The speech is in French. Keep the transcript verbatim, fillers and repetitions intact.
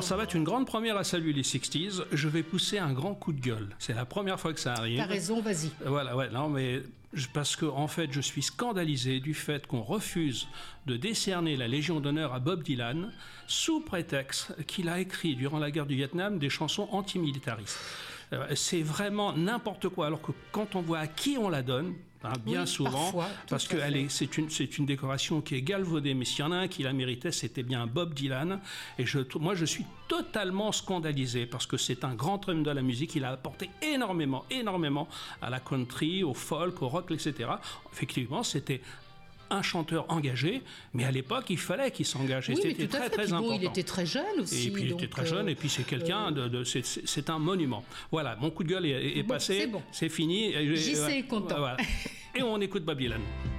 Alors ça va être une grande première à Salut les sixties. Je vais pousser un grand coup de gueule. C'est la première fois que ça arrive. T'as raison, vas-y. Voilà, ouais, non, mais parce que en fait, je suis scandalisé du fait qu'on refuse de décerner la Légion d'honneur à Bob Dylan sous prétexte qu'il a écrit durant la guerre du Vietnam des chansons antimilitaristes. C'est vraiment n'importe quoi. Alors que quand on voit à qui on la donne, hein, bien oui, souvent, parfois, parce que elle est, c'est une, c'est une décoration qui est galvaudée. Mais s'il y en a un qui la méritait, c'était bien Bob Dylan. Et je, moi, je suis totalement scandalisé parce que c'est un grand homme de la musique. Il a apporté énormément, énormément à la country, au folk, au rock, et cetera. Effectivement, c'était un chanteur engagé, mais à l'époque, il fallait qu'il s'engage. Oui, c'était très, fait. très puis important. Bon, il était très jeune aussi. Et puis, il donc, était très jeune, euh, et puis c'est quelqu'un, euh, de, de, c'est, c'est, c'est un monument. Voilà, mon coup de gueule est, est bon, passé, c'est, bon. c'est fini. J'y sais, content. Voilà. Et on écoute Bob Dylan.